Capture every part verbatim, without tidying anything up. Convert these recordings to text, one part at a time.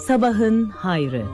Sabahın hayrı.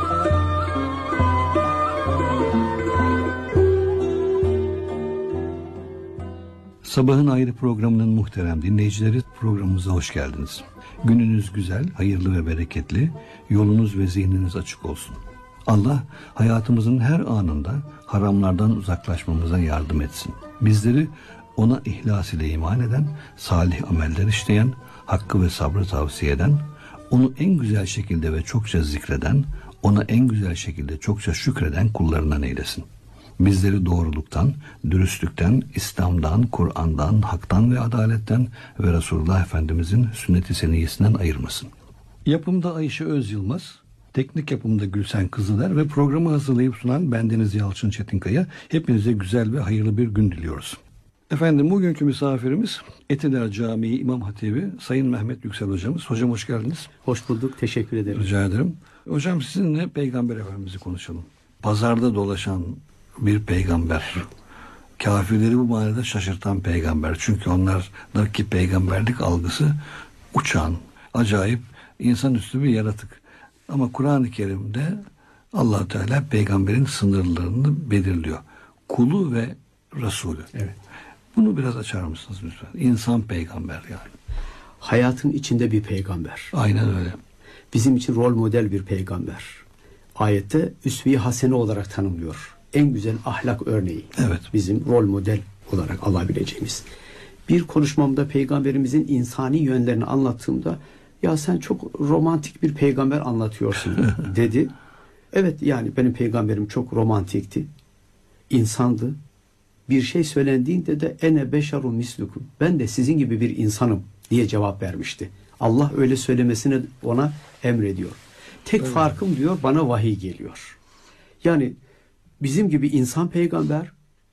Sabahın Hayrı programının muhterem dinleyicileri, programımıza hoş geldiniz. Gününüz güzel, hayırlı ve bereketli, yolunuz ve zihniniz açık olsun. Allah hayatımızın her anında haramlardan uzaklaşmamıza yardım etsin. Bizleri ona ihlas ile iman eden, salih ameller işleyen, hakkı ve sabrı tavsiye eden, onu en güzel şekilde ve çokça zikreden, ona en güzel şekilde çokça şükreden kullarından eylesin. Bizleri doğruluktan, dürüstlükten, İslam'dan, Kur'an'dan, haktan ve adaletten ve Resulullah Efendimizin sünnet-i seniyyesinden ayırmasın. Yapımda Ayşe Öz Yılmaz, teknik yapımda Gülsen Kızıler ve programı hazırlayıp sunan bendeniz Yalçın Çetinkaya. Hepinize güzel ve hayırlı bir gün diliyoruz. Efendim, bugünkü misafirimiz Etiler Camii İmam Hatibi Sayın Mehmet Yüksel hocamız. Hocam hoş geldiniz. Hoş bulduk, teşekkür ederim. Rica ederim. Hocam, sizinle Peygamber Efendimiz'i konuşalım. Pazarda dolaşan bir peygamber. Kafirleri bu manada şaşırtan peygamber. Çünkü onlardaki peygamberlik algısı uçan, acayip, insanüstü bir yaratık. Ama Kur'an-ı Kerim'de Allah Teala peygamberin sınırlarını belirliyor. Kulu ve Resulü. Evet. Bunu biraz açar mısınız lütfen? İnsan peygamber yani. Hayatın içinde bir peygamber. Aynen öyle. Bizim için rol model bir peygamber. Ayette üsve-i hasene olarak tanımlıyor. En güzel ahlak örneği. Evet. Bizim rol model olarak alabileceğimiz. Bir konuşmamda peygamberimizin insani yönlerini anlattığımda, ya sen çok romantik bir peygamber anlatıyorsun dedi. Evet, yani benim peygamberim çok romantikti. İnsandı. Bir şey söylendiğinde de ene beşerun mislukum, ben de sizin gibi bir insanım diye cevap vermişti. Allah öyle söylemesini ona emrediyor. Tek evet. farkım diyor, bana vahiy geliyor. Yani bizim gibi insan peygamber,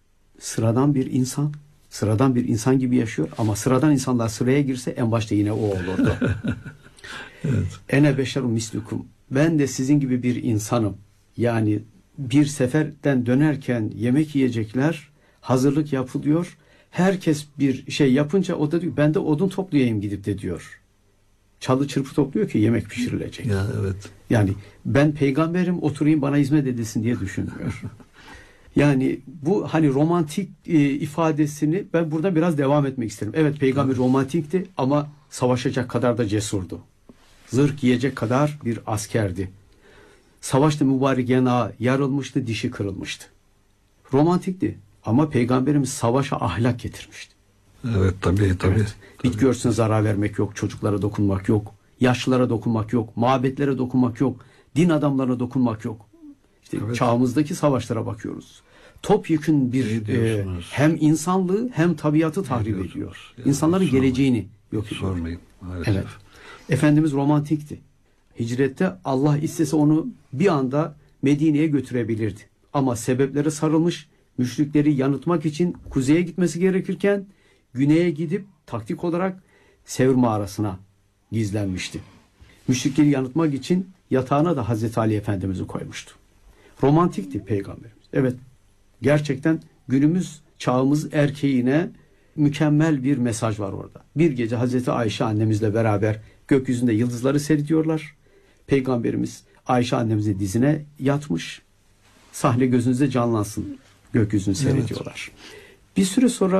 sıradan bir insan, sıradan bir insan gibi yaşıyor ama sıradan insanlar sıraya girse en başta yine o olurdu. Evet. Ene beşerun mislukum, ben de sizin gibi bir insanım. Yani bir seferden dönerken yemek yiyecekler, hazırlık yapılıyor. Herkes bir şey yapınca o da diyor, ben de odun toplayayım gidip de diyor. Çalı çırpı topluyor ki yemek pişirilecek. Ya, evet. Yani ben peygamberim, oturayım bana hizmet edilsin diye düşünmüyor. Yani bu hani romantik e, ifadesini ben burada biraz devam etmek isterim. Evet, peygamber evet. romantikti ama savaşacak kadar da cesurdu. Zırh giyecek kadar bir askerdi. Savaşta mübarek yanağı yarılmıştı, dişi kırılmıştı. Romantikti ama peygamberimiz savaşa ahlak getirmişti. Evet, tabii tabii. Evet. Bitki örtüsüne zarar vermek yok, çocuklara dokunmak yok, yaşlılara dokunmak yok, mabetlere dokunmak yok, din adamlarına dokunmak yok. İşte evet. çağımızdaki savaşlara bakıyoruz. Topyekün bir e, hem insanlığı hem tabiatı tahrip ediyor. Yani İnsanların sormayın. geleceğini yok ediyor. Sormayın. Evet. evet. Efendimiz romantikti. Hicrette Allah istese onu bir anda Medine'ye götürebilirdi. Ama sebeplere sarılmış, müşrikleri yanıltmak için kuzeye gitmesi gerekirken güneye gidip taktik olarak Sevr mağarasına gizlenmişti. Müşrikleri yanıltmak için yatağına da Hazreti Ali Efendimiz'i koymuştu. Romantikti peygamberimiz. Evet, gerçekten günümüz çağımız erkeğine mükemmel bir mesaj var orada. Bir gece Hazreti Ayşe annemizle beraber gökyüzünde yıldızları seyrediyorlar. Peygamberimiz Ayşe annemizin dizine yatmış. Sahne gözünüzde canlansın. Gökyüzünü seyrediyorlar. Evet. Bir süre sonra